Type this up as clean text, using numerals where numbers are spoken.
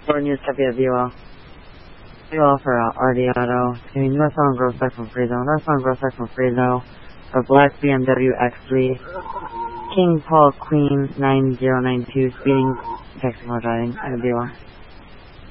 For News Copy of View. View for RD Auto. Northbound Grove Side from Fresno. Northbound Grove Side from Fresno. For black BMW X3. King Paul Queen 9092. Speeding. Texting while driving. View.